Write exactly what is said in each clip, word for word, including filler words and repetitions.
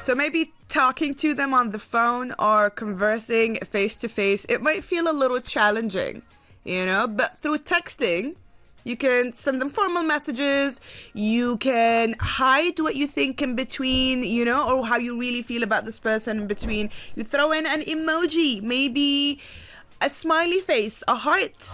So maybe talking to them on the phone or conversing face to face, it might feel a little challenging, you know, but through texting, you can send them formal messages, you can hide what you think in between, you know, or how you really feel about this person in between. You throw in an emoji, maybe a smiley face, a heart.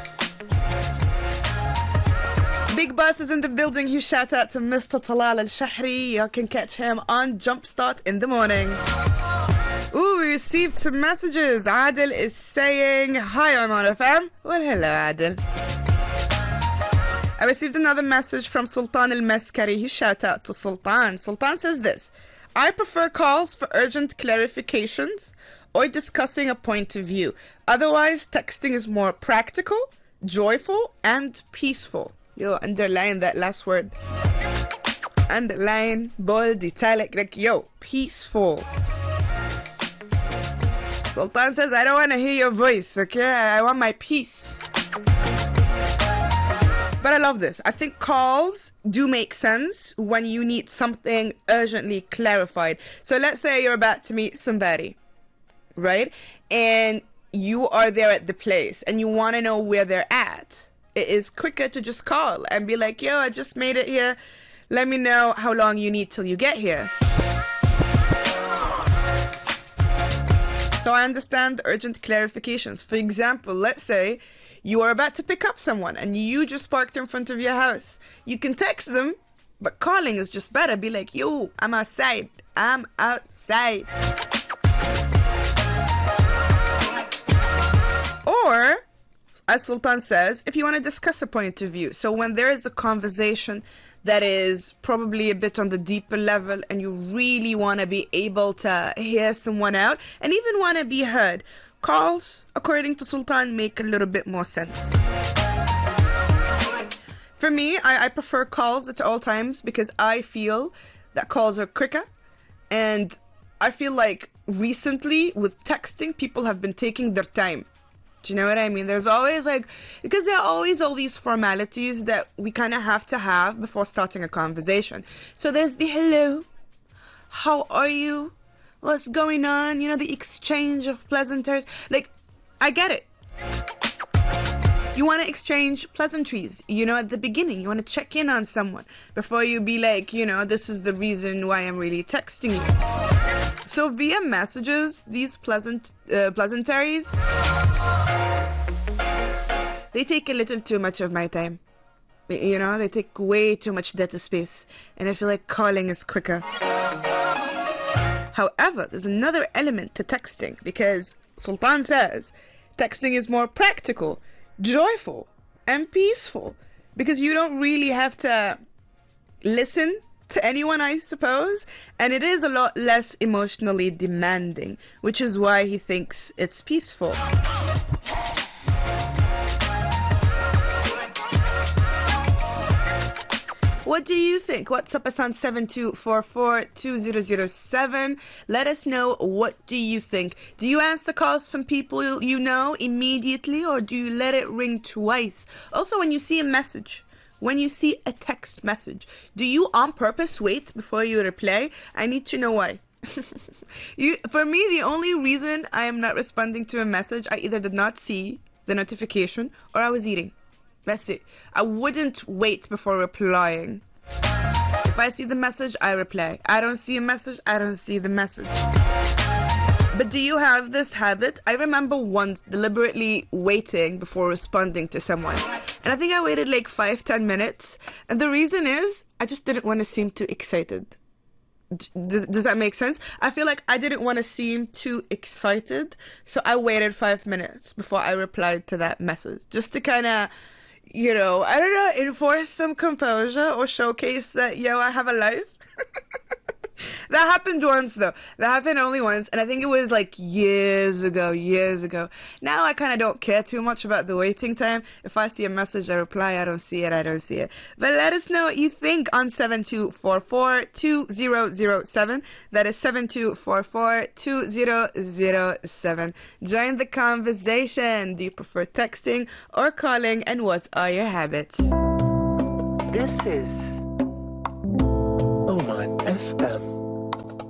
Big Boss is in the building. Huge shout out to Mister Talal Al-Shahri. You can catch him on Jumpstart in the morning. Ooh, we received some messages. Adil is saying, hi, I'm on F M. Well, hello, Adil. I received another message from Sultan Al-Maskari. Huge shout out to Sultan. Sultan says this: I prefer calls for urgent clarifications or discussing a point of view. Otherwise, texting is more practical, joyful, and peaceful. Yo, underline that last word. Underline, bold, italic, like, yo, peaceful. Sultan says, I don't want to hear your voice, okay? I want my peace. But I love this. I think calls do make sense when you need something urgently clarified. So let's say you're about to meet somebody, right? And you are there at the place and you want to know where they're at. It is quicker to just call and be like, yo, I just made it here. Let me know how long you need till you get here. So I understand urgent clarifications. For example, let's say you are about to pick up someone and you just parked in front of your house. You can text them, but calling is just better. Be like, yo, I'm outside. I'm outside. Or, as Sultan says, if you want to discuss a point of view. So when there is a conversation that is probably a bit on the deeper level and you really want to be able to hear someone out and even want to be heard, calls, according to Sultan, make a little bit more sense. For me, I, I prefer calls at all times because I feel that calls are quicker. And I feel like recently with texting, people have been taking their time. Do you know what I mean? There's always like, because there are always all these formalities that we kind of have to have before starting a conversation. So there's the hello, how are you, what's going on, you know, the exchange of pleasantries. Like, I get it. You want to exchange pleasantries, you know, at the beginning. You want to check in on someone before you be like, you know, this is the reason why I'm really texting you. So via messages, these pleasant uh, pleasantries, they take a little too much of my time. You know, they take way too much data space. And I feel like calling is quicker. However, there's another element to texting because Sultan says texting is more practical, joyful, and peaceful because you don't really have to listen to anyone, I suppose, and it is a lot less emotionally demanding, which is why he thinks it's peaceful. What do you think? WhatsApp us on seven two four four two zero zero seven. Let us know, what do you think? Do you answer calls from people you know immediately or do you let it ring twice? Also, when you see a message, when you see a text message, do you on purpose wait before you reply? I need to know why. you, for me, the only reason I am not responding to a message, I either did not see the notification or I was eating. That's it. I wouldn't wait before replying. If I see the message, I reply. I don't see a message, I don't see the message. But do you have this habit? I remember once deliberately waiting before responding to someone. And I think I waited like five, ten minutes. And the reason is, I just didn't want to seem too excited. Does, does that make sense? I feel like I didn't want to seem too excited. So I waited five minutes before I replied to that message. Just to kind of, you know, I don't know, enforce some composure or showcase that, yo, I have a life. That happened once, though. That happened only once, and I think it was like years ago, years ago. Now I kind of don't care too much about the waiting time. If I see a message, I reply. I don't see it, I don't see it. But let us know what you think on seven two four four two zero zero seven. That is seven two four four two zero zero seven. Join the conversation. Do you prefer texting or calling, and what are your habits? This is Oman F M.